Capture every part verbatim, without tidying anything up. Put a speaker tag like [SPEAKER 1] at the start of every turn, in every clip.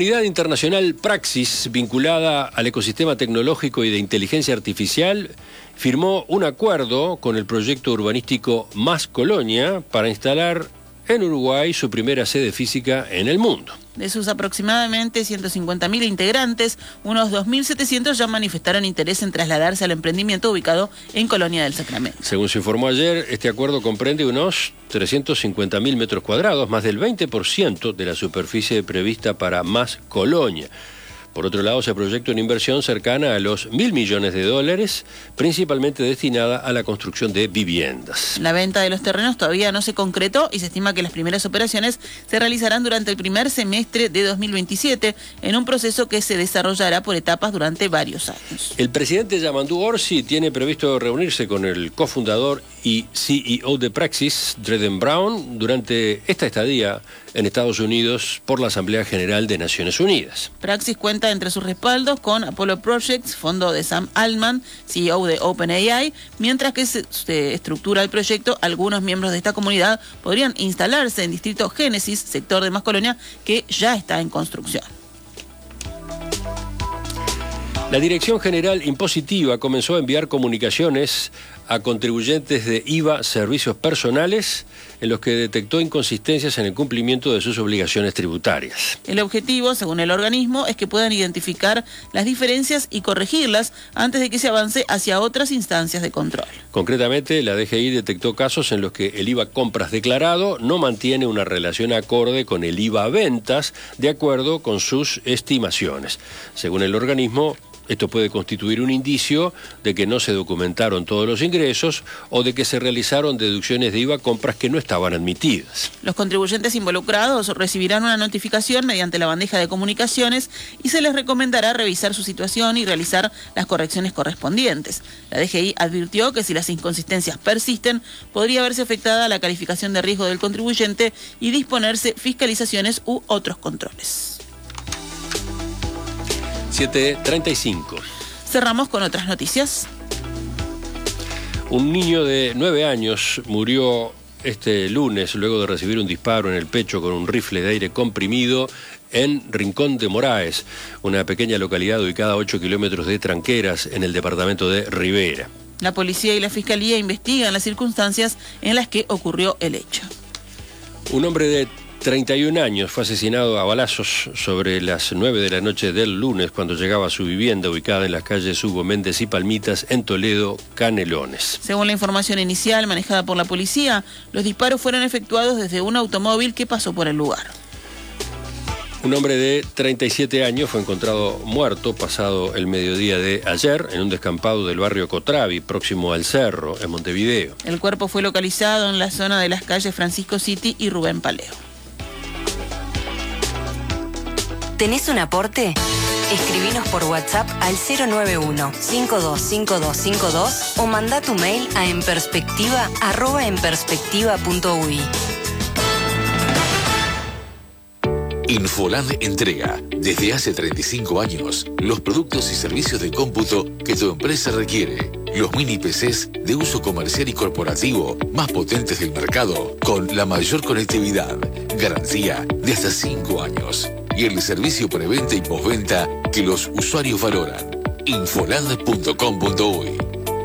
[SPEAKER 1] La comunidad internacional Praxis, vinculada al ecosistema tecnológico y de inteligencia artificial, firmó un acuerdo con el proyecto urbanístico Más Colonia para instalar en Uruguay su primera sede física en el mundo.
[SPEAKER 2] De sus aproximadamente ciento cincuenta mil integrantes, unos dos mil setecientos ya manifestaron interés en trasladarse al emprendimiento ubicado en Colonia del Sacramento.
[SPEAKER 1] Según se informó ayer, este acuerdo comprende unos trescientos cincuenta mil metros cuadrados, más del veinte por ciento de la superficie prevista para Más Colonia. Por otro lado, se proyecta una inversión cercana a los mil millones de dólares, principalmente destinada a la construcción de viviendas.
[SPEAKER 2] La venta de los terrenos todavía no se concretó y se estima que las primeras operaciones se realizarán durante el primer semestre de dos mil veintisiete, en un proceso que se desarrollará por etapas durante varios años.
[SPEAKER 1] El presidente Yamandu Orsi tiene previsto reunirse con el cofundador y C E O de Praxis, Dreden Brown, durante esta estadía en Estados Unidos por la Asamblea General de Naciones Unidas.
[SPEAKER 2] Praxis cuenta entre sus respaldos con Apollo Projects, fondo de Sam Altman, C E O de OpenAI, mientras que se, se estructura el proyecto, algunos miembros de esta comunidad podrían instalarse en Distrito Génesis, sector de Más Colonia, que ya está en construcción.
[SPEAKER 1] La Dirección General Impositiva comenzó a enviar comunicaciones a contribuyentes de I V A Servicios Personales en los que detectó inconsistencias en el cumplimiento de sus obligaciones tributarias.
[SPEAKER 2] El objetivo, según el organismo, es que puedan identificar las diferencias y corregirlas antes de que se avance hacia otras instancias de control.
[SPEAKER 1] Concretamente, la D G I detectó casos en los que el I V A compras declarado no mantiene una relación acorde con el I V A ventas de acuerdo con sus estimaciones. Según el organismo, esto puede constituir un indicio de que no se documentaron todos los ingresos o de que se realizaron deducciones de I V A compras que no estaban admitidas.
[SPEAKER 2] Los contribuyentes involucrados recibirán una notificación mediante la bandeja de comunicaciones y se les recomendará revisar su situación y realizar las correcciones correspondientes. La D G I advirtió que si las inconsistencias persisten, podría verse afectada la calificación de riesgo del contribuyente y disponerse fiscalizaciones u otros controles.
[SPEAKER 1] siete treinta y cinco.
[SPEAKER 2] Cerramos con otras noticias.
[SPEAKER 1] Un niño de nueve años murió este lunes luego de recibir un disparo en el pecho con un rifle de aire comprimido en Rincón de Moraes, una pequeña localidad ubicada a ocho kilómetros de Tranqueras en el departamento de Rivera.
[SPEAKER 2] La policía y la fiscalía investigan las circunstancias en las que ocurrió el hecho.
[SPEAKER 1] Un hombre de treinta y un años fue asesinado a balazos sobre las nueve de la noche del lunes cuando llegaba a su vivienda ubicada en las calles Hugo Méndez y Palmitas en Toledo, Canelones.
[SPEAKER 2] Según la información inicial manejada por la policía, los disparos fueron efectuados desde un automóvil que pasó por el lugar.
[SPEAKER 1] Un hombre de treinta y siete años fue encontrado muerto pasado el mediodía de ayer en un descampado del barrio Cotravi, próximo al Cerro, en Montevideo.
[SPEAKER 2] El cuerpo fue localizado en la zona de las calles Francisco City y Rubén Paleo.
[SPEAKER 3] ¿Tenés un aporte? Escribinos por WhatsApp al cero nueve uno, cinco dos cinco dos cinco dos o manda tu mail a enperspectiva arroba enperspectiva punto u i.
[SPEAKER 4] Infoland entrega, desde hace treinta y cinco años, los productos y servicios de cómputo que tu empresa requiere. Los mini P Cs de uso comercial y corporativo más potentes del mercado, con la mayor conectividad, garantía de hasta cinco años y el servicio preventa y postventa que los usuarios valoran. Infoland punto com punto u i.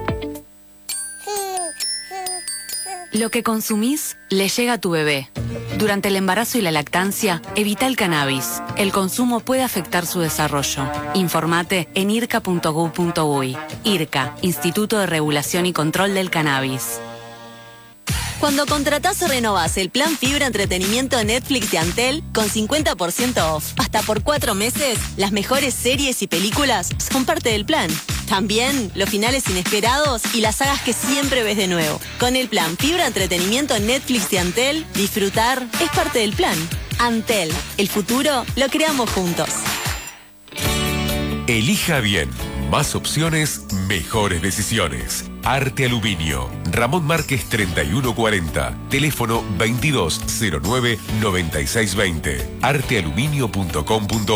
[SPEAKER 3] Lo que consumís le llega a tu bebé. Durante el embarazo y la lactancia, evita el cannabis. El consumo puede afectar su desarrollo. Informate en irca punto gob punto u i. IRCA, Instituto de Regulación y Control del Cannabis.
[SPEAKER 5] Cuando contratás o renovás el plan Fibra Entretenimiento de Netflix de Antel con cincuenta por ciento off hasta por cuatro meses, las mejores series y películas son parte del plan. También los finales inesperados y las sagas que siempre ves de nuevo. Con el plan Fibra Entretenimiento en Netflix de Antel, disfrutar es parte del plan. Antel, el futuro lo creamos juntos.
[SPEAKER 6] Elija bien. Más opciones, mejores decisiones. Arte Aluminio. Ramón Márquez treinta y uno cuarenta. Teléfono veintidós cero nueve noventa y seis veinte. arte aluminio punto com punto u i.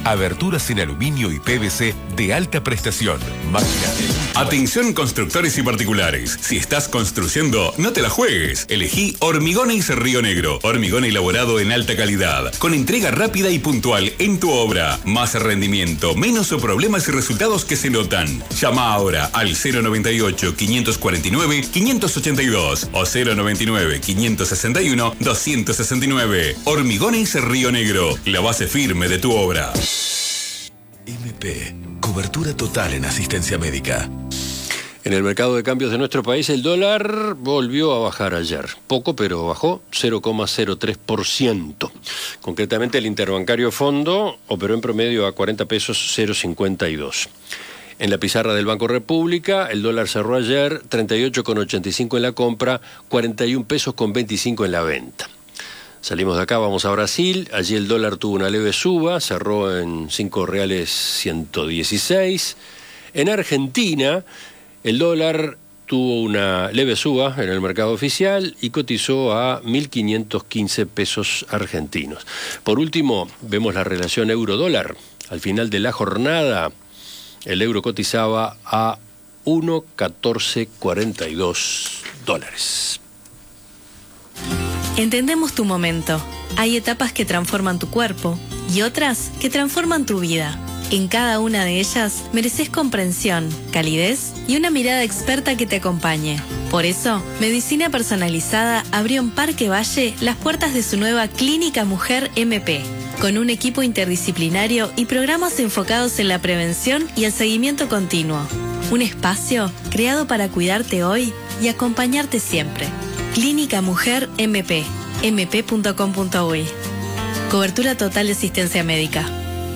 [SPEAKER 6] Aberturas en aluminio y P V C de alta prestación. Máquinas.
[SPEAKER 7] Atención constructores y particulares. Si estás construyendo, no te la juegues. Elegí Hormigones Río Negro. Hormigón elaborado en alta calidad, con entrega rápida y puntual en tu obra. Más rendimiento, menos problemas y resultados que se notan. Llama ahora al cero noventa y ocho, quinientos cuarenta y nueve, quinientos ochenta y dos o cero noventa y nueve, quinientos sesenta y uno, doscientos sesenta y nueve. Hormigones Río Negro, la base firme de tu obra.
[SPEAKER 4] M P, cobertura total en asistencia médica.
[SPEAKER 1] En el mercado de cambios de nuestro país, el dólar volvió a bajar ayer. Poco, pero bajó cero coma cero tres por ciento. Concretamente, el interbancario Fondo operó en promedio a cuarenta pesos cero cincuenta y dos. En la pizarra del Banco República, el dólar cerró ayer treinta y ocho con ochenta y cinco en la compra, cuarenta y un pesos con veinticinco en la venta. Salimos de acá, vamos a Brasil. Allí el dólar tuvo una leve suba, cerró en cinco reales ciento dieciséis. En Argentina, el dólar tuvo una leve suba en el mercado oficial y cotizó a mil quinientos quince pesos argentinos. Por último, vemos la relación euro-dólar. Al final de la jornada, el euro cotizaba a uno coma catorce cuarenta y dos dólares.
[SPEAKER 8] Entendemos tu momento. Hay etapas que transforman tu cuerpo y otras que transforman tu vida. En cada una de ellas mereces comprensión, calidez y una mirada experta que te acompañe. Por eso, Medicina Personalizada abrió en Parque Valle las puertas de su nueva Clínica Mujer M P, con un equipo interdisciplinario y programas enfocados en la prevención y el seguimiento continuo. Un espacio creado para cuidarte hoy y acompañarte siempre. Clínica Mujer M P, m p punto com punto u y. Cobertura total de asistencia médica.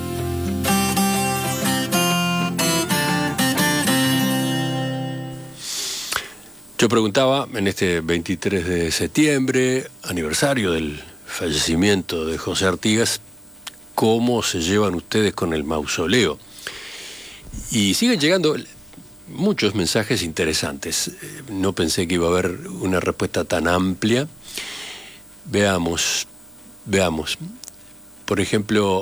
[SPEAKER 1] Yo preguntaba en este veintitrés de septiembre, aniversario del fallecimiento de José Artigas, ¿cómo se llevan ustedes con el mausoleo? Y siguen llegando muchos mensajes interesantes. No pensé que iba a haber una respuesta tan amplia. Veamos, veamos. Por ejemplo,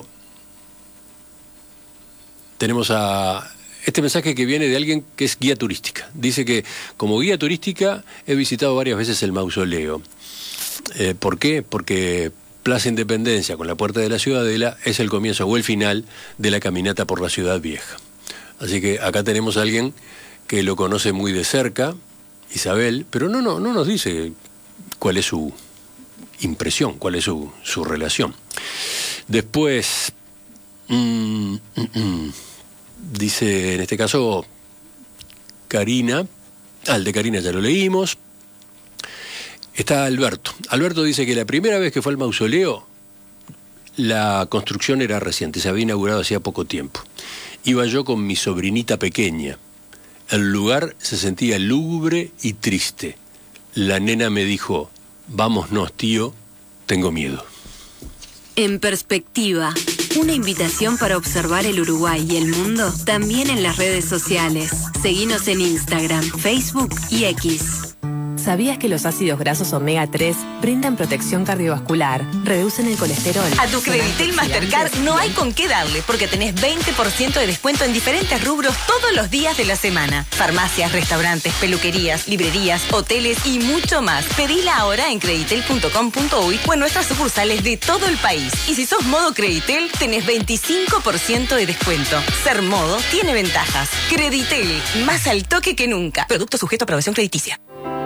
[SPEAKER 1] tenemos a este mensaje que viene de alguien que es guía turística. Dice que como guía turística he visitado varias veces el mausoleo. Eh, ¿Por qué? Porque Plaza Independencia con la Puerta de la Ciudadela es el comienzo o el final de la caminata por la Ciudad Vieja. Así que acá tenemos a alguien que lo conoce muy de cerca, Isabel, pero no, no, no nos dice cuál es su impresión, cuál es su, su relación. Después, mmm, mmm, dice en este caso Karina, al de Karina ya lo leímos. Está Alberto. Alberto dice que la primera vez que fue al mausoleo, la construcción era reciente, se había inaugurado hacía poco tiempo. Iba yo con mi sobrinita pequeña. El lugar se sentía lúgubre y triste. La nena me dijo, vámonos, tío, tengo miedo.
[SPEAKER 9] En perspectiva, una invitación para observar el Uruguay y el mundo también en las redes sociales. Seguinos en Instagram, Facebook y X.
[SPEAKER 10] ¿Sabías que los ácidos grasos omega tres brindan protección cardiovascular, reducen el colesterol?
[SPEAKER 11] A tu Creditel Mastercard no hay con qué darle, porque tenés veinte por ciento de descuento en diferentes rubros todos los días de la semana. Farmacias, restaurantes, peluquerías, librerías, hoteles y mucho más. Pedila ahora en creditel punto com punto u y o en nuestras sucursales de todo el país. Y si sos modo Creditel, tenés veinticinco por ciento de descuento. Ser modo tiene ventajas. Creditel, más al toque que nunca. Producto sujeto a aprobación crediticia.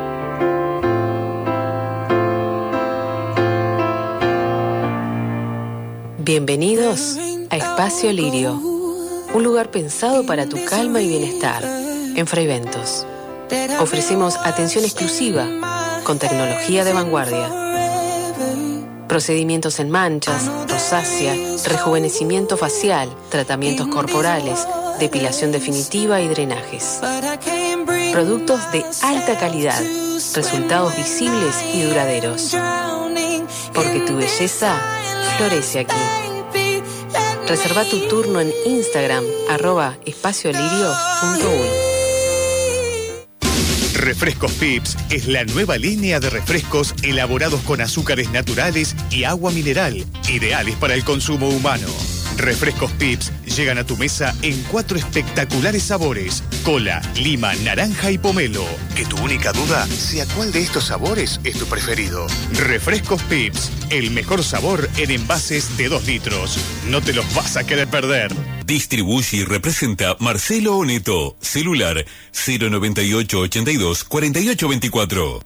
[SPEAKER 10] Bienvenidos a Espacio Lirio, un lugar pensado para tu calma y bienestar, en Fraiventos. Ofrecemos atención exclusiva, con tecnología de vanguardia. Procedimientos en manchas, rosácea, rejuvenecimiento facial, tratamientos corporales, depilación definitiva y drenajes. Productos de alta calidad, resultados visibles y duraderos. Porque tu belleza florece aquí. Reserva tu turno en Instagram, arroba espaciolirio punto u y.
[SPEAKER 12] Refrescos Pips es la nueva línea de refrescos elaborados con azúcares naturales y agua mineral, ideales para el consumo humano. Refrescos Pips llegan a tu mesa en cuatro espectaculares sabores: cola, lima, naranja y pomelo. Que tu única duda sea cuál de estos sabores es tu preferido. Refrescos Pips, el mejor sabor en envases de dos litros. No te los vas a querer perder.
[SPEAKER 7] Distribuye y representa Marcelo Oneto. Celular cero noventa y ocho ochenta y dos cuarenta y ocho veinticuatro.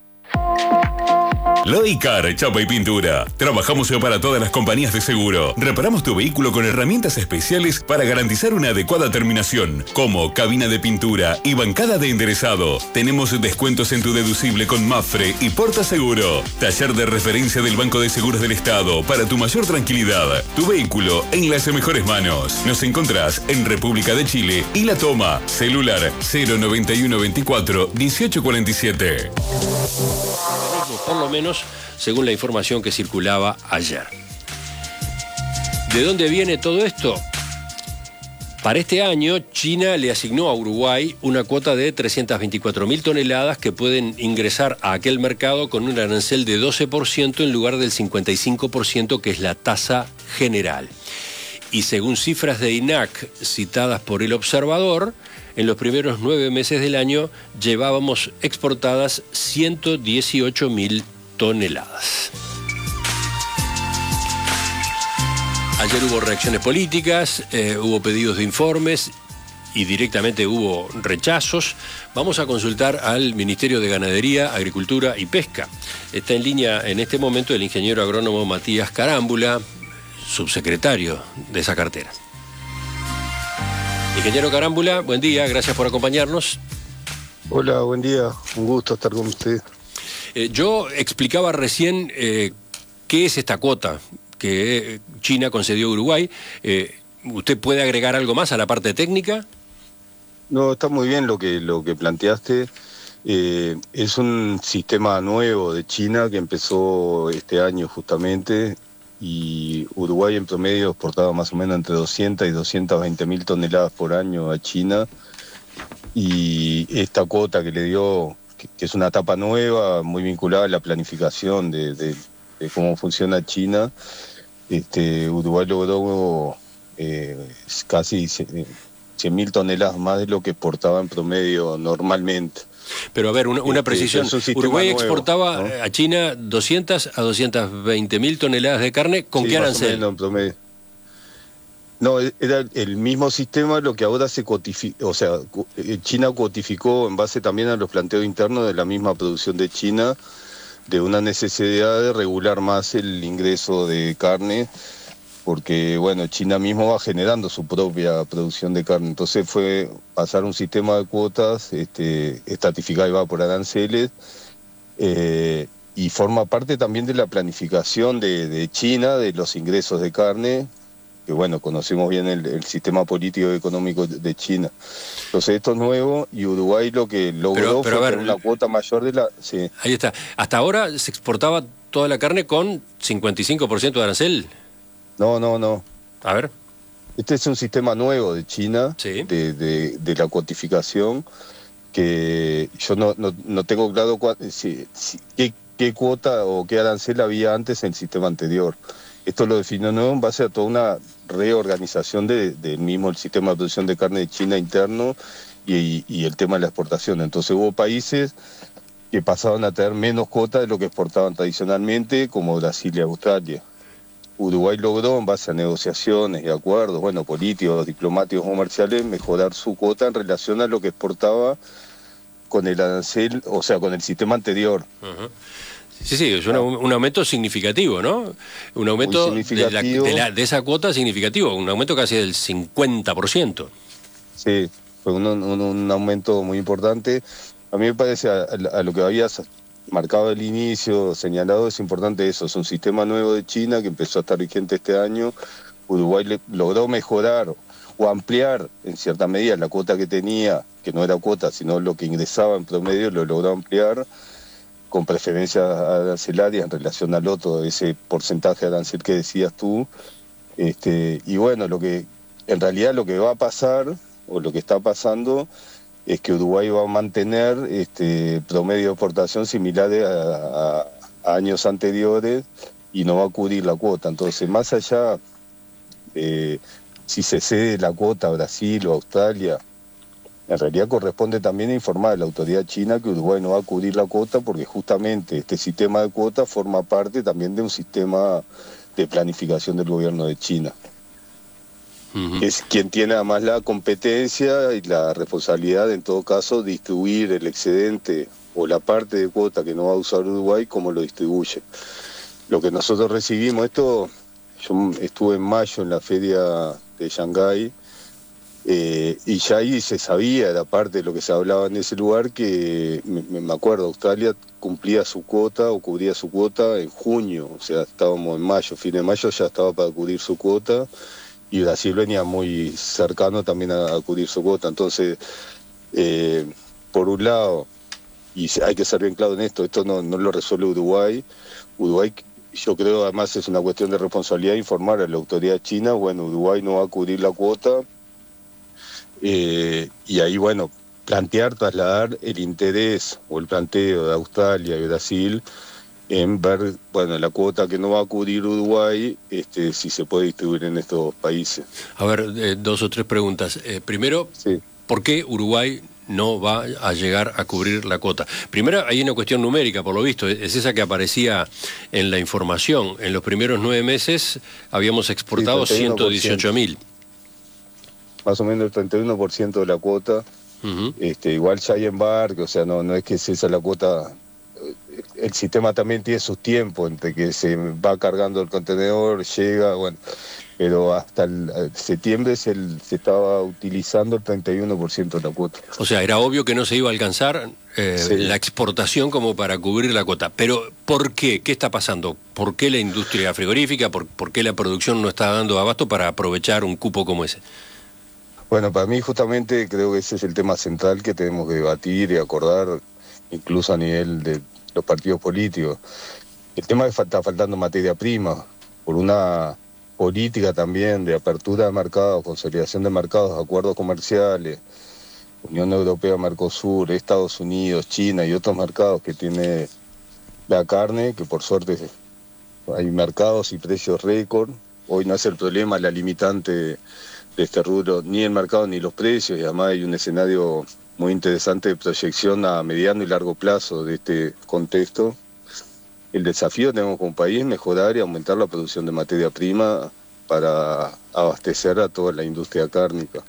[SPEAKER 7] Loicar, chapa y pintura. Trabajamos para todas las compañías de seguro. Reparamos tu vehículo con herramientas especiales para garantizar una adecuada terminación, como cabina de pintura y bancada de enderezado. Tenemos descuentos en tu deducible con Mafre y Porta Seguro. Taller de referencia del Banco de Seguros del Estado para tu mayor tranquilidad. Tu vehículo en las mejores manos. Nos encontrás en República de Chile y La Toma. Celular cero noventa y uno veinticuatro dieciocho cuarenta y siete.
[SPEAKER 1] Por lo menos según la información que circulaba ayer. ¿De dónde viene todo esto? Para este año, China le asignó a Uruguay una cuota de trescientas veinticuatro mil toneladas que pueden ingresar a aquel mercado con un arancel de doce por ciento en lugar del cincuenta y cinco por ciento que es la tasa general. Y según cifras de I N A C citadas por El Observador, en los primeros nueve meses del año llevábamos exportadas ciento dieciocho mil toneladas. Ayer hubo reacciones políticas, eh, hubo pedidos de informes y directamente hubo rechazos. Vamos a consultar al Ministerio de Ganadería, Agricultura y Pesca. Está en línea en este momento el ingeniero agrónomo Matías Carámbula, subsecretario de esa cartera. Ingeniero Carámbula, buen día, gracias por acompañarnos.
[SPEAKER 13] Hola, buen día, un gusto estar con usted.
[SPEAKER 1] Eh, yo explicaba recién eh, qué es esta cuota que China concedió a Uruguay. Eh, ¿Usted puede agregar algo más a la parte técnica?
[SPEAKER 13] No, está muy bien lo que, lo que planteaste. Eh, es un sistema nuevo de China que empezó este año justamente, y Uruguay en promedio exportaba más o menos entre doscientas y doscientas veinte mil toneladas por año a China, y esta cuota que le dio, que, que es una etapa nueva, muy vinculada a la planificación de, de, de cómo funciona China, este, Uruguay logró eh, casi cien mil toneladas más de lo que exportaba en promedio normalmente.
[SPEAKER 1] Pero a ver, una, una
[SPEAKER 13] este,
[SPEAKER 1] precisión.
[SPEAKER 13] Un
[SPEAKER 1] Uruguay
[SPEAKER 13] nuevo,
[SPEAKER 1] exportaba, ¿no?, a China doscientas a doscientas veinte mil toneladas de carne. ¿Con
[SPEAKER 13] sí,
[SPEAKER 1] qué
[SPEAKER 13] más
[SPEAKER 1] arancel?
[SPEAKER 13] o menos en promedio. No, era el mismo sistema, lo que ahora se codificó, o sea, China codificó en base también a los planteos internos de la misma producción de China, de una necesidad de regular más el ingreso de carne, porque, bueno, China mismo va generando su propia producción de carne. Entonces fue pasar un sistema de cuotas este, estratificado y va por aranceles, eh, y forma parte también de la planificación de, de China, de los ingresos de carne, que, bueno, conocemos bien el, el sistema político y económico de China. Entonces esto es nuevo, y Uruguay lo que logró pero, pero fue ver, una cuota mayor de la... Sí.
[SPEAKER 1] Ahí está. Hasta ahora se exportaba toda la carne con cincuenta y cinco por ciento de arancel.
[SPEAKER 13] No, no, no.
[SPEAKER 1] A ver.
[SPEAKER 13] Este es un sistema nuevo de China,
[SPEAKER 1] sí,
[SPEAKER 13] de, de, de la cuotificación, que yo no, no, no tengo claro cuál, si, si, qué, qué cuota o qué arancel había antes en el sistema anterior. Esto lo definió nuevo en base a toda una reorganización del de, de mismo el sistema de producción de carne de China interno y, y el tema de la exportación. Entonces hubo países que pasaban a tener menos cuota de lo que exportaban tradicionalmente, como Brasil y Australia. Uruguay logró, en base a negociaciones y acuerdos, bueno, políticos, diplomáticos, comerciales, mejorar su cuota en relación a lo que exportaba con el arancel, o sea, con el sistema anterior.
[SPEAKER 1] Uh-huh. Sí, sí, es una, un aumento significativo, ¿no? Un aumento de, la, de, la, de esa cuota significativo, un aumento casi del cincuenta por ciento.
[SPEAKER 13] Sí, fue un, un, un aumento muy importante. A mí me parece, a, a lo que habías marcado al inicio, señalado, es importante eso. Es un sistema nuevo de China que empezó a estar vigente este año. Uruguay le, logró mejorar o ampliar en cierta medida la cuota que tenía, que no era cuota, sino lo que ingresaba en promedio, lo logró ampliar con preferencias arancelarias en relación al otro, ese porcentaje de arancel que decías tú. Este, y bueno, lo que en realidad lo que va a pasar, o lo que está pasando, es que Uruguay va a mantener este promedio de exportación similares a, a, a años anteriores y no va a cubrir la cuota. Entonces, más allá de, si se cede la cuota a Brasil o Australia, en realidad corresponde también informar a la autoridad china que Uruguay no va a cubrir la cuota porque justamente este sistema de cuotas forma parte también de un sistema de planificación del gobierno de China. Uh-huh. Es quien tiene además la competencia y la responsabilidad, en todo caso, de distribuir el excedente o la parte de cuota que no va a usar Uruguay, como lo distribuye. Lo que nosotros recibimos, esto, yo estuve en mayo en la feria de Shanghái, eh, y ya ahí se sabía, era parte de lo que se hablaba en ese lugar, que me, me acuerdo, Australia cumplía su cuota o cubría su cuota en junio, o sea, estábamos en mayo, fin de mayo ya estaba para cubrir su cuota, y Brasil venía muy cercano también a, a cubrir su cuota. Entonces, eh, por un lado, y hay que ser bien claro en esto, esto no, no lo resuelve Uruguay. Uruguay, yo creo, además es una cuestión de responsabilidad informar a la autoridad china, bueno, Uruguay no va a cubrir la cuota, eh, y ahí, bueno, plantear, trasladar el interés o el planteo de Australia y Brasil en ver, bueno, la cuota que no va a cubrir Uruguay, este, si se puede distribuir en estos países.
[SPEAKER 1] A ver, eh, dos o tres preguntas. Eh, primero,
[SPEAKER 13] sí.
[SPEAKER 1] ¿por qué Uruguay no va a llegar a cubrir la cuota? Primero, hay una cuestión numérica, por lo visto, es esa que aparecía en la información. En los primeros nueve meses habíamos exportado sí, ciento dieciocho mil.
[SPEAKER 13] Más o menos el treinta y uno por ciento de la cuota. Uh-huh. este, igual ya hay embarque, o sea, no, no es que es esa la cuota. El sistema también tiene sus tiempos, entre que se va cargando el contenedor, llega, bueno, pero hasta el, el septiembre se, el, se estaba utilizando el treinta y uno por ciento de la cuota.
[SPEAKER 1] O sea, era obvio que no se iba a alcanzar eh, sí. la exportación como para cubrir la cuota. Pero, ¿por qué? ¿Qué está pasando? ¿Por qué la industria frigorífica? ¿Por, por qué la producción no está dando abasto para aprovechar un cupo como ese?
[SPEAKER 13] Bueno, para mí justamente creo que ese es el tema central que tenemos que debatir y acordar, incluso a nivel de los partidos políticos. El tema es que está faltando materia prima, por una política también de apertura de mercados, consolidación de mercados, acuerdos comerciales, Unión Europea, Mercosur, Estados Unidos, China y otros mercados que tiene la carne, que por suerte hay mercados y precios récord. Hoy no es el problema la limitante de este rubro, ni el mercado ni los precios, y además hay un escenario muy interesante de proyección a mediano y largo plazo de este contexto. El desafío que tenemos como país es mejorar y aumentar la producción de materia prima para abastecer a toda la industria cárnica.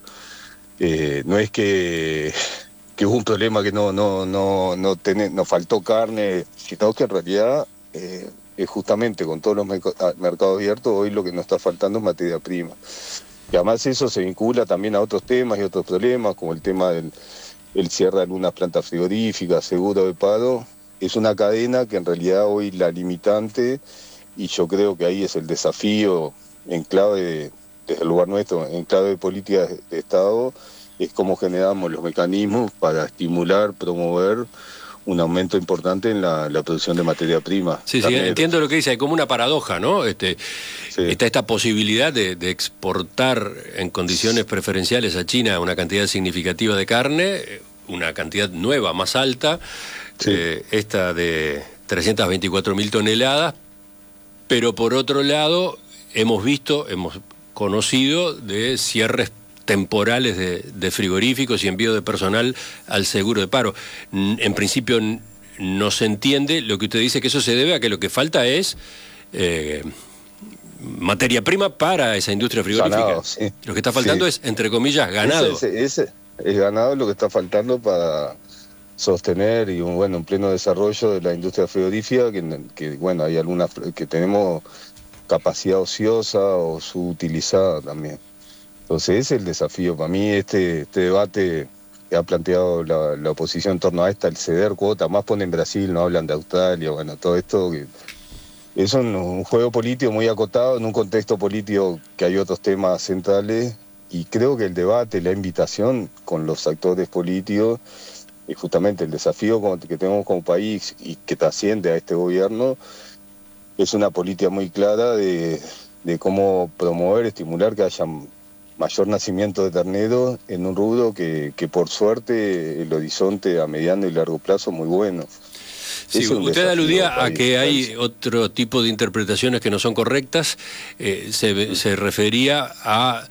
[SPEAKER 13] Eh, no es que, que hubo un problema que no, no, no, no ten, nos faltó carne, sino que en realidad eh, es justamente con todos los mercados abiertos hoy lo que nos está faltando es materia prima. Y además eso se vincula también a otros temas y otros problemas, como el tema del el cierre de algunas plantas frigoríficas, seguro de paro. Es una cadena que en realidad hoy la limitante, y yo creo que ahí es el desafío en clave, de, desde el lugar nuestro, en clave de política de Estado, es cómo generamos los mecanismos para estimular, promover un aumento importante en la, la producción de materia prima.
[SPEAKER 1] Sí, sí, entiendo lo que dice, hay como una paradoja, ¿no? Este, sí. Está esta posibilidad de, de exportar en condiciones preferenciales a China una cantidad significativa de carne, una cantidad nueva, más alta, sí. eh, esta de trescientas veinticuatro mil toneladas, pero por otro lado hemos visto, hemos conocido de cierres temporales de, de frigoríficos y envío de personal al seguro de paro. En principio no se entiende, lo que usted dice que eso se debe a que lo que falta es eh, materia prima para esa industria frigorífica. Ganado, sí. Lo que está faltando sí. es, entre comillas, ganado.
[SPEAKER 13] Ese, ese, es ganado lo que está faltando para sostener y un bueno un pleno desarrollo de la industria frigorífica, que, que bueno, hay algunas que tenemos capacidad ociosa o subutilizada también. Entonces ese es el desafío. Para mí este, este debate que ha planteado la, la oposición en torno a esta, el ceder cuota, más ponen Brasil, no hablan de Australia, bueno, todo esto que es un, un juego político muy acotado en un contexto político que hay otros temas centrales, y creo que el debate, la invitación con los actores políticos, y justamente el desafío que tenemos como país y que trasciende a este gobierno, es una política muy clara de, de cómo promover, estimular que haya mayor nacimiento de ternero en un rubro que, que por suerte el horizonte a mediano y largo plazo es muy bueno.
[SPEAKER 1] Sí, usted aludía a que hay otro tipo de interpretaciones que no son correctas, eh, se, se refería a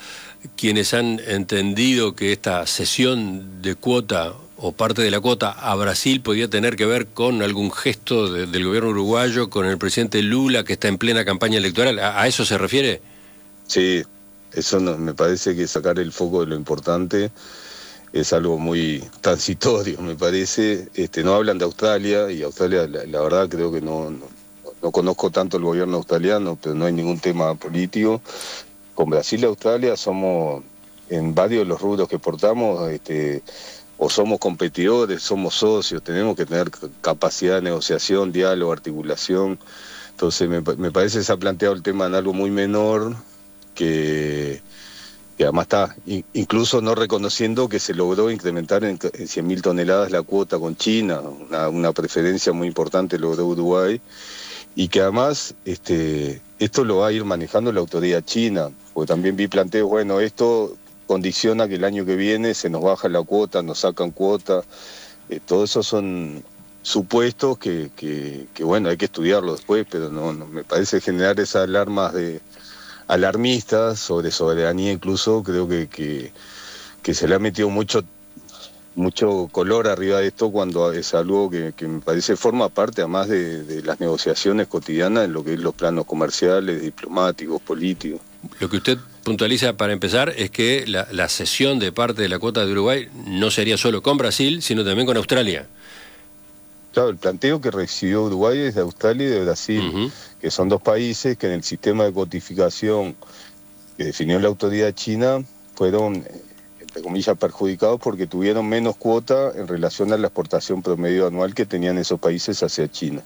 [SPEAKER 1] quienes han entendido que esta cesión de cuota o parte de la cuota a Brasil podía tener que ver con algún gesto de, del gobierno uruguayo, con el presidente Lula, que está en plena campaña electoral. ¿A, a eso se refiere?
[SPEAKER 13] Sí, eso no, me parece que sacar el foco de lo importante es algo muy transitorio, me parece. Este, no hablan de Australia, y Australia, la, la verdad, creo que no, no, no conozco tanto el gobierno australiano, pero no hay ningún tema político. Con Brasil y Australia somos, en varios de los rubros que exportamos, este, o somos competidores, somos socios, tenemos que tener capacidad de negociación, diálogo, articulación. Entonces me, me parece que se ha planteado el tema en algo muy menor, que, que además está incluso no reconociendo que se logró incrementar en, en cien mil toneladas la cuota con China, una, una preferencia muy importante logró Uruguay, y que además este, esto lo va a ir manejando la autoridad china, porque también vi planteos, bueno, esto condiciona que el año que viene se nos baja la cuota, nos sacan cuota, eh, todo eso son supuestos que, que, que, bueno, hay que estudiarlo después, pero no, no me parece generar esas alarmas de alarmistas sobre soberanía, incluso creo que, que, que se le ha metido mucho mucho color arriba de esto, cuando es algo que, que me parece forma parte además de, de las negociaciones cotidianas en lo que es los planos comerciales, diplomáticos, políticos.
[SPEAKER 1] Lo que usted puntualiza para empezar es que la, la cesión de parte de la cuota de Uruguay no sería solo con Brasil, sino también con Australia.
[SPEAKER 13] Claro, el planteo que recibió Uruguay es de Australia y de Brasil, uh-huh. que son dos países que en el sistema de cotificación que definió la autoridad china fueron, entre comillas, perjudicados porque tuvieron menos cuota en relación a la exportación promedio anual que tenían esos países hacia China.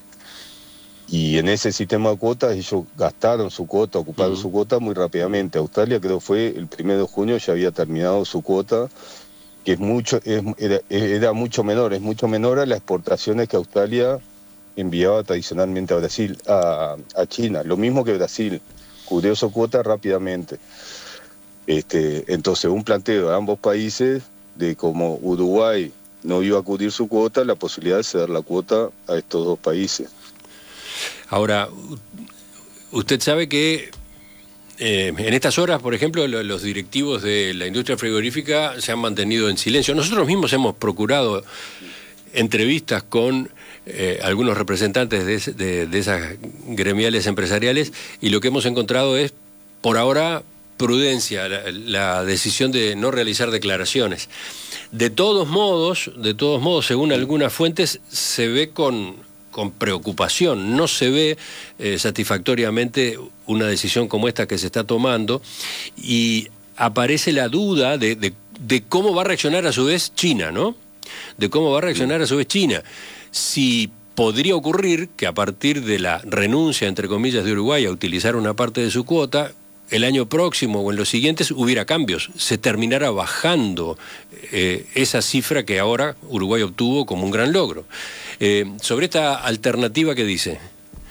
[SPEAKER 13] Y en ese sistema de cuotas ellos gastaron su cuota, ocuparon uh-huh. su cuota muy rápidamente. Australia, creo fue el primero de junio, ya había terminado su cuota, que es mucho, es, era, era mucho menor, es mucho menor a las exportaciones que Australia enviaba tradicionalmente a Brasil, a, a China. Lo mismo que Brasil, cubrió su cuota rápidamente. Este, entonces, un planteo de ambos países de como Uruguay no iba a cubrir su cuota, la posibilidad de ceder la cuota a estos dos países.
[SPEAKER 1] Ahora, usted sabe que eh, en estas horas, por ejemplo, lo, los directivos de la industria frigorífica se han mantenido en silencio. Nosotros mismos hemos procurado entrevistas con eh, algunos representantes de, de, de esas gremiales empresariales, y lo que hemos encontrado es, por ahora, prudencia, la, la decisión de no realizar declaraciones. De todos modos, de todos modos, según algunas fuentes, se ve con... con preocupación, no se ve eh, satisfactoriamente una decisión como esta que se está tomando, y aparece la duda de, de, de cómo va a reaccionar a su vez China, ¿no? De cómo va a reaccionar a su vez China. Si podría ocurrir que a partir de la renuncia, entre comillas, de Uruguay a utilizar una parte de su cuota, el año próximo o en los siguientes hubiera cambios, se terminara bajando eh, esa cifra que ahora Uruguay obtuvo como un gran logro. Eh, sobre esta alternativa, ¿qué dice?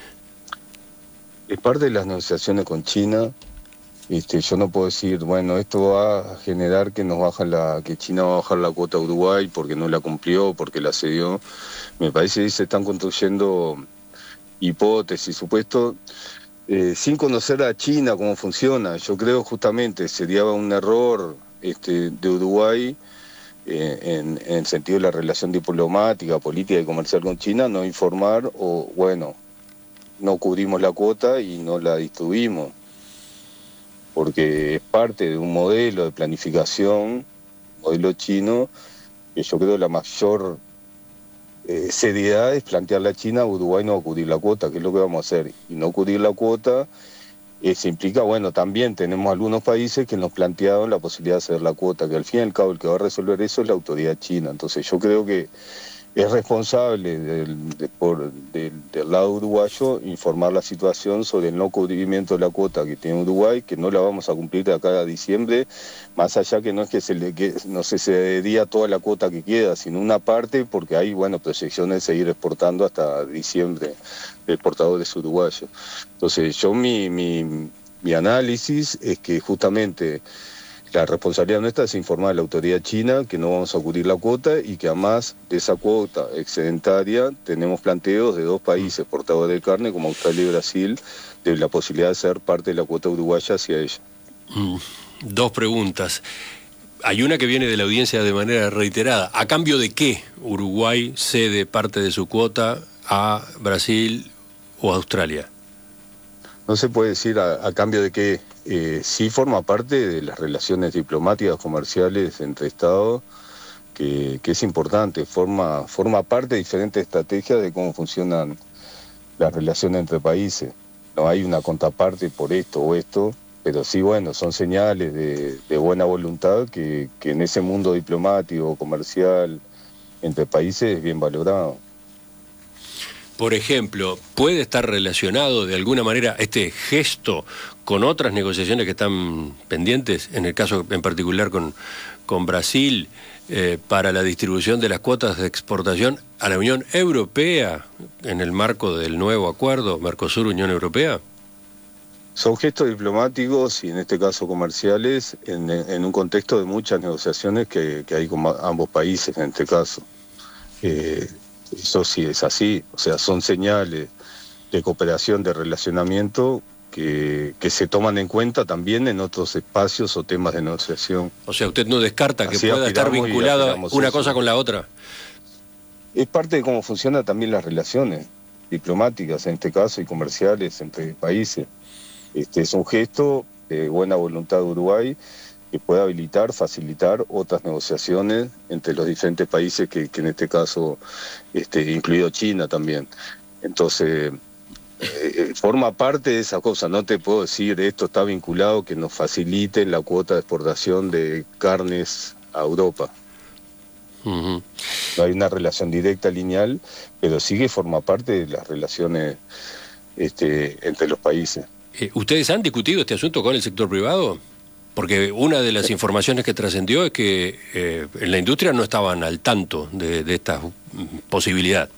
[SPEAKER 13] Es parte de las negociaciones con China. Este, yo no puedo decir, bueno, esto va a generar que nos baja la, que China va a bajar la cuota a Uruguay porque no la cumplió, porque la cedió. Me parece que se están construyendo hipótesis, supuestos, eh, sin conocer a China cómo funciona. Yo creo justamente sería un error este, de Uruguay eh, en, en el sentido de la relación diplomática, política y comercial con China, no informar o, bueno, no cubrimos la cuota y no la distribuimos, porque es parte de un modelo de planificación, modelo chino, que yo creo la mayor eh, seriedad es plantearle a China, Uruguay no va a cubrir la cuota, que es lo que vamos a hacer. Y no cubrir la cuota eh, se implica, bueno, también tenemos algunos países que nos plantearon la posibilidad de hacer la cuota, que al fin y al cabo el que va a resolver eso es la autoridad china. Entonces yo creo que es responsable del, de, por, del, del lado uruguayo informar la situación sobre el no cubrimiento de la cuota que tiene Uruguay, que no la vamos a cumplir de acá a diciembre, más allá que no es que se le que no se cedería toda la cuota que queda, sino una parte, porque hay bueno proyecciones de seguir exportando hasta diciembre de exportadores uruguayos. Entonces yo mi, mi, mi análisis es que justamente la responsabilidad nuestra es informar a la autoridad china que no vamos a cubrir la cuota y que además de esa cuota excedentaria tenemos planteos de dos países exportadores de carne como Australia y Brasil de la posibilidad de ser parte de la cuota uruguaya hacia ella.
[SPEAKER 1] Mm. Dos preguntas. Hay una que viene de la audiencia de manera reiterada. ¿A cambio de qué Uruguay cede parte de su cuota a Brasil o a Australia?
[SPEAKER 13] No se puede decir a, a cambio de qué. Eh, sí forma parte de las relaciones diplomáticas comerciales entre Estados, que, que es importante. Forma, forma parte de diferentes estrategias de cómo funcionan las relaciones entre países. No hay una contraparte por esto o esto, pero sí, bueno, son señales de, de buena voluntad que, que en ese mundo diplomático, comercial, entre países es bien valorado.
[SPEAKER 1] Por ejemplo, ¿puede estar relacionado de alguna manera este gesto con otras negociaciones que están pendientes, en el caso en particular con, con Brasil, eh, para la distribución de las cuotas de exportación a la Unión Europea en el marco del nuevo acuerdo Mercosur-Unión Europea?
[SPEAKER 13] Son gestos diplomáticos y en este caso comerciales en, en un contexto de muchas negociaciones que, que hay con ambos países en este caso. Eh, eso sí es así, o sea, son señales de cooperación, de relacionamiento que, que se toman en cuenta también en otros espacios o temas de negociación.
[SPEAKER 1] O sea, ¿usted no descarta que
[SPEAKER 13] Así
[SPEAKER 1] pueda estar vinculada una
[SPEAKER 13] eso.
[SPEAKER 1] cosa con la otra?
[SPEAKER 13] Es parte de cómo funcionan también las relaciones diplomáticas, en este caso, y comerciales entre países. Este es un gesto de buena voluntad de Uruguay que puede habilitar, facilitar otras negociaciones entre los diferentes países que, que en este caso, este, incluido China también. Entonces, eh, forma parte de esa cosa. No te puedo decir esto está vinculado que nos facilite la cuota de exportación de carnes a Europa. Uh-huh. No hay una relación directa, lineal, pero sí que forma parte de las relaciones este, entre los países.
[SPEAKER 1] ¿Ustedes han discutido este asunto con el sector privado? Porque una de las informaciones que trascendió es que eh, en la industria no estaban al tanto de, de esta posibilidad.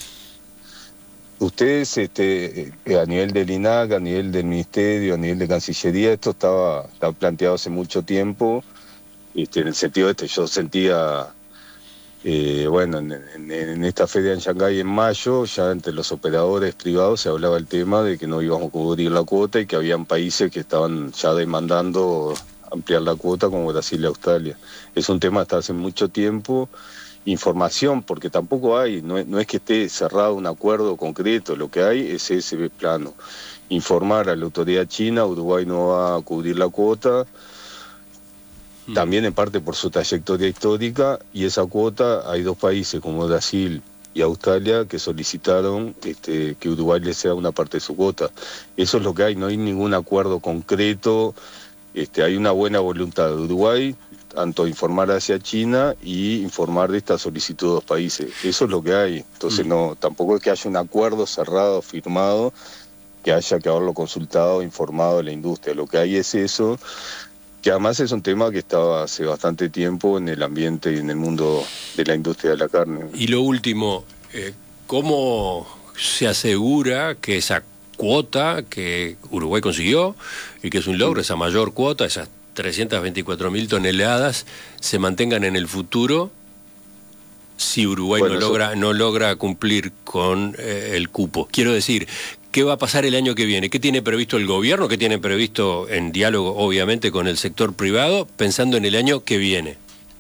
[SPEAKER 13] Ustedes, este, a nivel del I N A C, a nivel del Ministerio, a nivel de Cancillería, esto estaba, estaba planteado hace mucho tiempo, este, en el sentido este, yo sentía... Eh, bueno, en, en, en esta feria en Shanghái en mayo, ya entre los operadores privados se hablaba el tema de que no íbamos a cubrir la cuota y que habían países que estaban ya demandando ampliar la cuota, como Brasil y Australia. Es un tema hasta hace mucho tiempo. Información, porque tampoco hay, no es, no es que esté cerrado un acuerdo concreto, lo que hay es ese plano. Informar a la autoridad china, Uruguay no va a cubrir la cuota, también en parte por su trayectoria histórica, y esa cuota hay dos países como Brasil y Australia que solicitaron este, que Uruguay le sea una parte de su cuota. Eso es lo que hay, no hay ningún acuerdo concreto, este, hay una buena voluntad de Uruguay, tanto informar hacia China y informar de esta solicitud de dos países. Eso es lo que hay, entonces no, tampoco es que haya un acuerdo cerrado, firmado, que haya que haberlo consultado, informado de la industria. Lo que hay es eso, que además es un tema que estaba hace bastante tiempo en el ambiente y en el mundo de la industria de la carne.
[SPEAKER 1] Y lo último, eh, ¿cómo se asegura que esa cuota que Uruguay consiguió, y que es un logro, esa mayor cuota, esas trescientas veinticuatro mil toneladas, se mantengan en el futuro si Uruguay bueno, no, logra, eso... no logra cumplir con eh, el cupo? Quiero decir, ¿qué va a pasar el año que viene? ¿Qué tiene previsto el gobierno? ¿Qué tiene previsto, en diálogo obviamente con el sector privado, pensando en el año que viene?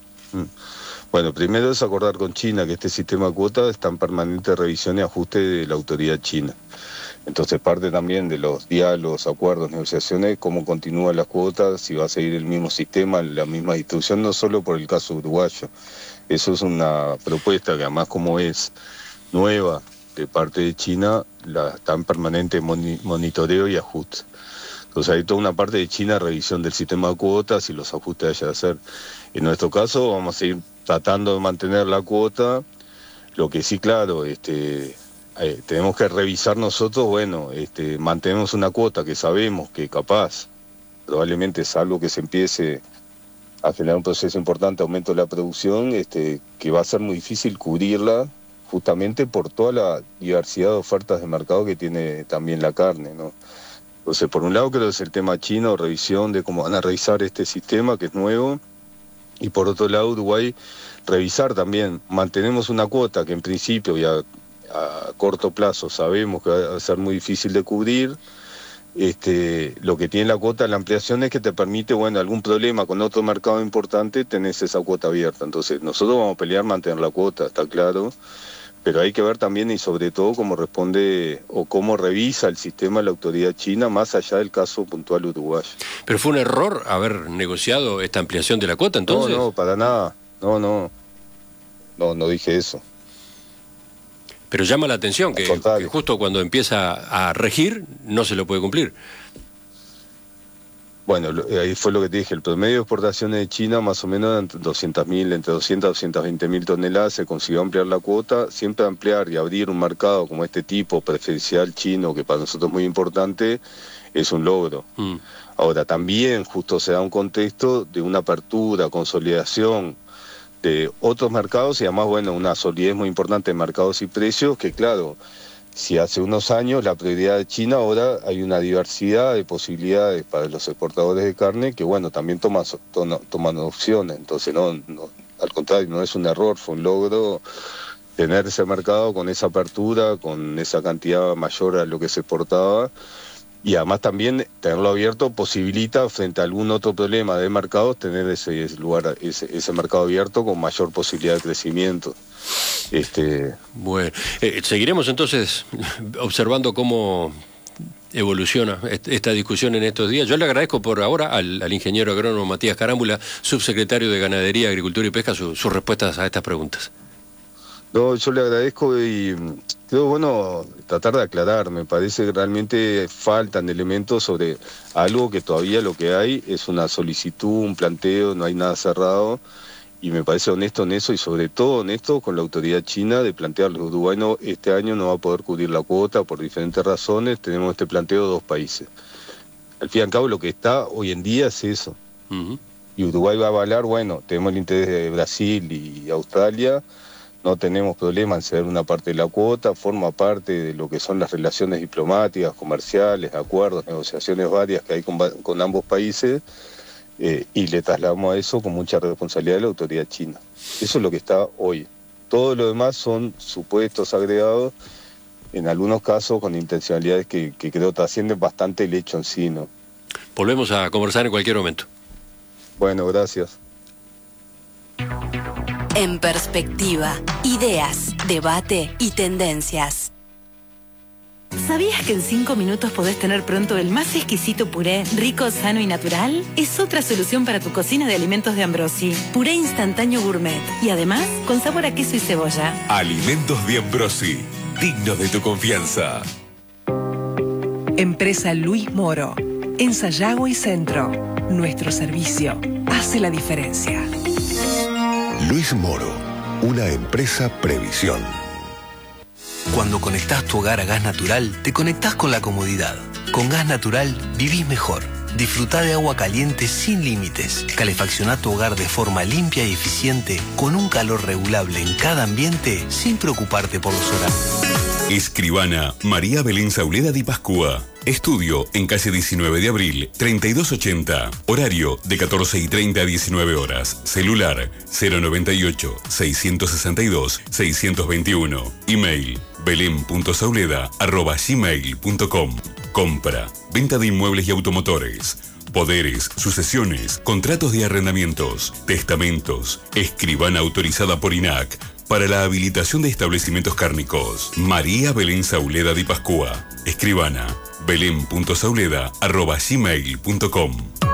[SPEAKER 13] Bueno, primero es acordar con China que este sistema de cuotas está en permanente revisión y ajuste de la autoridad china. Entonces parte también de los diálogos, acuerdos, negociaciones, cómo continúan las cuotas, si va a seguir el mismo sistema, la misma distribución, no solo por el caso uruguayo. Eso es una propuesta que además como es nueva de parte de China, la, está en permanente moni, monitoreo y ajuste. Entonces hay toda una parte de China, revisión del sistema de cuotas y los ajustes que haya de hacer. En nuestro caso vamos a seguir tratando de mantener la cuota, lo que sí, claro, este, eh, tenemos que revisar nosotros, bueno, este, mantenemos una cuota que sabemos que capaz, probablemente es algo que se empiece a generar un proceso importante, aumento de la producción, este, que va a ser muy difícil cubrirla, justamente por toda la diversidad de ofertas de mercado que tiene también la carne, ¿no? Entonces, por un lado creo que es el tema chino, revisión de cómo van a revisar este sistema que es nuevo, y por otro lado Uruguay revisar también, mantenemos una cuota que en principio y a, a corto plazo sabemos que va a ser muy difícil de cubrir, Este, lo que tiene la cuota, la ampliación es que te permite, bueno, algún problema con otro mercado importante, tenés esa cuota abierta. Entonces, nosotros vamos a pelear mantener la cuota, está claro, pero hay que ver también y sobre todo cómo responde o cómo revisa el sistema la autoridad china, más allá del caso puntual uruguayo.
[SPEAKER 1] ¿Pero fue un error haber negociado esta ampliación de la cuota entonces?
[SPEAKER 13] No, no, para nada, no, no, no, no dije eso.
[SPEAKER 1] Pero llama la atención que, que justo cuando empieza a regir no se lo puede cumplir.
[SPEAKER 13] Bueno, ahí fue lo que te dije, el promedio de exportaciones de China más o menos entre doscientas mil, entre doscientas y doscientas veinte mil toneladas, se consiguió ampliar la cuota, siempre ampliar y abrir un mercado como este tipo preferencial chino, que para nosotros es muy importante, es un logro. Mm. Ahora, también justo se da un contexto de una apertura, consolidación de otros mercados y además, bueno, una solidez muy importante de mercados y precios, que claro, si hace unos años la prioridad de China, ahora hay una diversidad de posibilidades para los exportadores de carne que, bueno, también toman, toman opciones. Entonces, no, no, al contrario, no es un error, fue un logro tener ese mercado con esa apertura, con esa cantidad mayor a lo que se exportaba. Y además también tenerlo abierto posibilita, frente a algún otro problema de mercados, tener ese lugar, ese, ese mercado abierto con mayor posibilidad de crecimiento. Este...
[SPEAKER 1] Bueno, eh, seguiremos entonces observando cómo evoluciona esta discusión en estos días. Yo le agradezco por ahora al, al ingeniero agrónomo Matías Carámbula, subsecretario de Ganadería, Agricultura y Pesca, su, sus respuestas a estas preguntas.
[SPEAKER 13] No, yo le agradezco y creo, bueno, tratar de aclarar. Me parece que realmente faltan elementos sobre algo que todavía lo que hay es una solicitud, un planteo, no hay nada cerrado. Y me parece honesto en eso y sobre todo honesto con la autoridad china de plantearle que Uruguay no, este año no va a poder cubrir la cuota por diferentes razones. Tenemos este planteo de dos países. Al fin y al cabo lo que está hoy en día es eso. Uh-huh. Y Uruguay va a avalar, bueno, tenemos el interés de Brasil y Australia. No tenemos problema en ceder una parte de la cuota, forma parte de lo que son las relaciones diplomáticas, comerciales, acuerdos, negociaciones varias que hay con, con ambos países, eh, y le trasladamos a eso con mucha responsabilidad de la autoridad china. Eso es lo que está hoy. Todo lo demás son supuestos agregados, en algunos casos con intencionalidades que, que creo trascienden bastante el hecho en sí, ¿no?
[SPEAKER 1] Volvemos a conversar en cualquier momento.
[SPEAKER 13] Bueno, gracias.
[SPEAKER 3] En perspectiva, ideas, debate y tendencias. ¿Sabías que en cinco minutos podés tener pronto el más exquisito puré, rico, sano y natural? Es otra solución para tu cocina de alimentos de Ambrosi. Puré instantáneo gourmet y además con sabor a queso y cebolla.
[SPEAKER 6] Alimentos de Ambrosi, dignos de tu confianza.
[SPEAKER 14] Empresa Luis Moro, en Sayago y Centro. Nuestro servicio hace la diferencia.
[SPEAKER 15] Luis Moro, una empresa Previsión.
[SPEAKER 16] Cuando conectás tu hogar a gas natural, te conectás con la comodidad. Con gas natural vivís mejor. Disfrutá de agua caliente sin límites. Calefaccioná tu hogar de forma limpia y eficiente, con un calor regulable en cada ambiente, sin preocuparte por los horarios.
[SPEAKER 7] Escribana María Belén Sauleda Di Pascua. Estudio en calle diecinueve de abril, treinta y dos ochenta. Horario de catorce y treinta a diecinueve horas. Celular cero noventa y ocho, seiscientos sesenta y dos, seiscientos veintiuno. Email belén punto sauleda arroba gmail punto com. Compra, venta de inmuebles y automotores. Poderes, sucesiones, contratos de arrendamientos, testamentos. Escribana autorizada por I N A C. Para la habilitación de establecimientos cárnicos. María Belén Sauleda Di Pascua. Escribana belén punto sauleda arroba gmail punto com.